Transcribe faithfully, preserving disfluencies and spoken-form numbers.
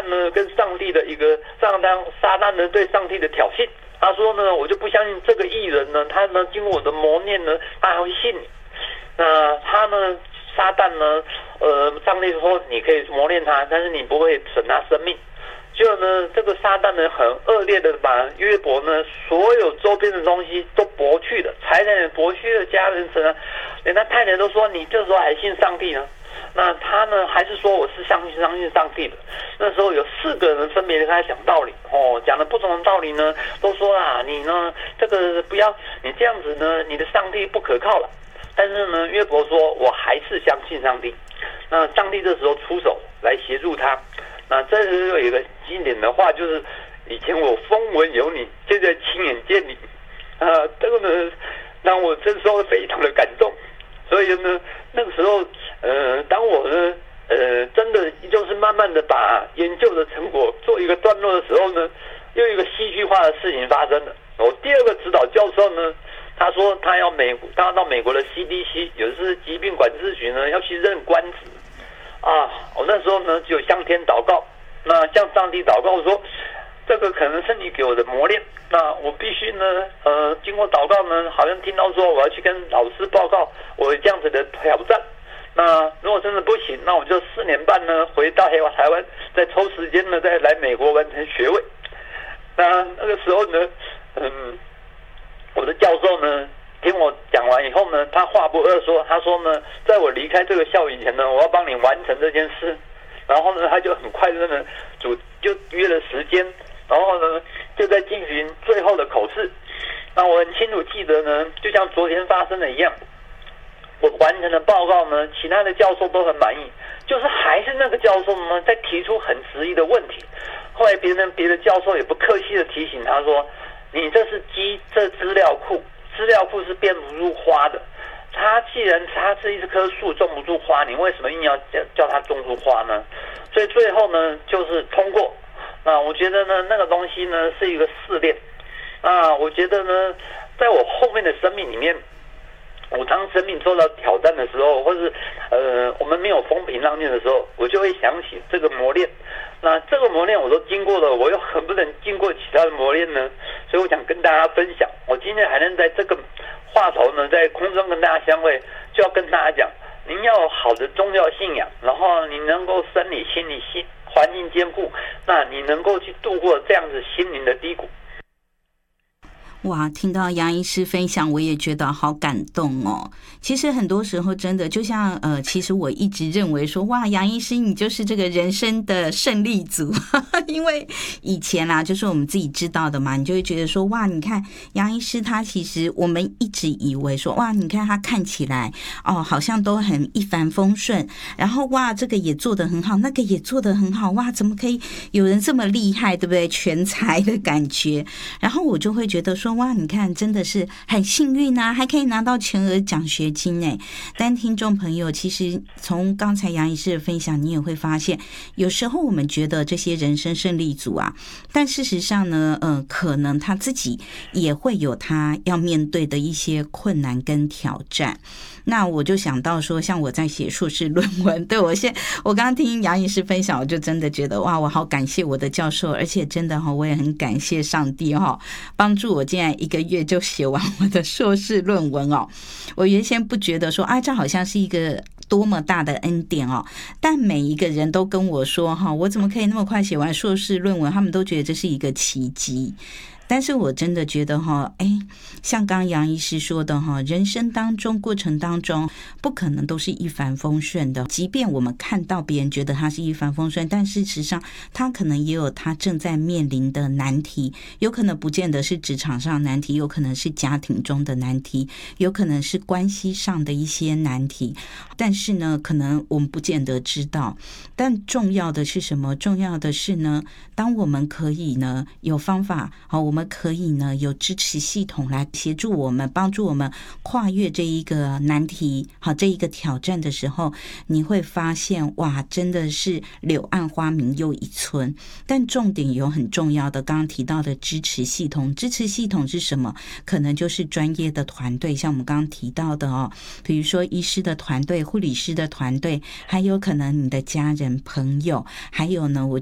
旦呢跟上帝的一个撒旦撒旦呢对上帝的挑衅。他说呢，我就不相信这个艺人呢，他呢经过我的磨练呢，他还会信你。那他呢，撒旦呢，呃，上帝说你可以磨练他，但是你不会损他生命。结果呢，这个撒旦呢很恶劣的把约伯呢所有周边的东西都夺去了，财产也夺去了，家人什么，连他太太都说你这时候还信上帝呢？那他呢还是说我是相信相信上帝的。那时候有四个人分别跟他讲道理哦，讲了不同的道理呢，都说啊你呢这个不要你这样子呢，你的上帝不可靠了。但是呢，约伯说我还是相信上帝。那上帝这时候出手来协助他。那这时有一个经典的话，就是以前我风闻有你，现在亲眼见你啊，这个呢让我这时候非常的感动。所以呢，那个时候，呃，当我呢，呃，真的就是慢慢的把研究的成果做一个段落的时候呢，又一个戏剧化的事情发生了。我第二个指导教授呢，他说他要美，他要到美国的 C D C， 也就是疾病管制局呢，要去任官职。啊，我那时候呢，只有向天祷告，那向上帝祷告说，这个可能是你给我的磨练。那我必须呢，呃，经过祷告呢，好像听到说我要去跟老师报告我这样子的挑战。那如果真的不行，那我就四年半呢回到台湾，再抽时间呢再来美国完成学位。那那个时候呢，嗯，我的教授呢听我讲完以后呢，他话不二说，他说呢，在我离开这个校以前呢，我要帮你完成这件事。然后呢，他就很快的呢，主就约了时间。然后呢，就在进行最后的口试。那我很清楚记得呢，就像昨天发生的一样，我完成的报告呢，其他的教授都很满意，就是还是那个教授呢，在提出很质疑的问题。后来别人别的教授也不客气的提醒他说：“你这是基这资料库，资料库是变不出花的。它既然它是一棵树种不出花，你为什么硬要叫叫它种出花呢？”所以最后呢，就是通过。那我觉得呢，那个东西呢是一个试炼。那我觉得呢，在我后面的生命里面，我当生命受到挑战的时候，或是呃我们没有风平浪静的时候，我就会想起这个磨练。那这个磨练我都经过了，我又很不能经过其他的磨练呢，所以我想跟大家分享。我今天还能在这个话头呢，在空中跟大家相会，就要跟大家讲，您要有好的宗教信仰，然后你能够生理、心理、心环境兼顾，那你能够去度过这样子心灵的低谷。 哇，听到杨医师分享，我也觉得好感动哦。其实很多时候真的就像呃，其实我一直认为说，哇，杨医师你就是这个人生的胜利组，因为以前啦，就是我们自己知道的嘛，你就会觉得说，哇，你看杨医师他其实我们一直以为说，哇，你看他看起来哦，好像都很一帆风顺，然后哇，这个也做得很好，那个也做得很好，哇，怎么可以有人这么厉害，对不对？全才的感觉，然后我就会觉得说，哇，你看真的是很幸运啊，还可以拿到全额奖学金哎。但听众朋友，其实从刚才杨医师的分享，你也会发现，有时候我们觉得这些人生胜利组啊，但事实上呢，呃，可能他自己也会有他要面对的一些困难跟挑战。那我就想到说，像我在写硕士论文，对，我现我刚刚听杨医师分享，我就真的觉得哇，我好感谢我的教授，而且真的哈，我也很感谢上帝哈，帮助我竟然一个月就写完我的硕士论文哦。我原先不觉得说啊，这好像是一个多么大的恩典哦，但每一个人都跟我说哈，我怎么可以那么快写完硕士论文？他们都觉得这是一个奇迹。但是我真的觉得哈，哎，像刚杨医师说的哈，人生当中过程当中不可能都是一帆风顺的，即便我们看到别人觉得他是一帆风顺，但事实上他可能也有他正在面临的难题，有可能不见得是职场上难题，有可能是家庭中的难题，有可能是关系上的一些难题，但是呢，可能我们不见得知道。但重要的是什么？重要的是呢，当我们可以呢有方法，好，我们可以呢有支持系统来协助我们，帮助我们跨越这一个难题，好，这一个挑战的时候，你会发现哇，真的是柳暗花明又一村。但重点有很重要的，刚刚提到的支持系统，支持系统是什么？可能就是专业的团队，像我们刚刚提到的哦，比如说医师的团队、护理师的团队，还有可能你的家人、朋友，还有呢，我